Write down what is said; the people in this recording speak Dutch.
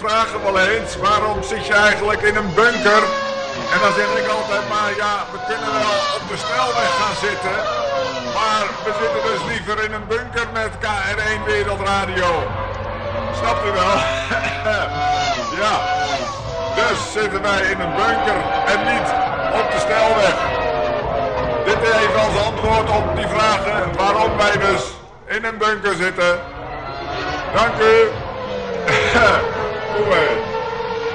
vragen wel eens, waarom zit je eigenlijk in een bunker? En dan zeg ik altijd maar, ja, we kunnen wel op de snelweg gaan zitten, maar we zitten dus liever in een bunker met KR1 Wereldradio. Snapt u wel? Ja, dus zitten wij in een bunker en niet op de snelweg. Dit even als antwoord op die vragen waarom wij dus in een bunker zitten. Dank u.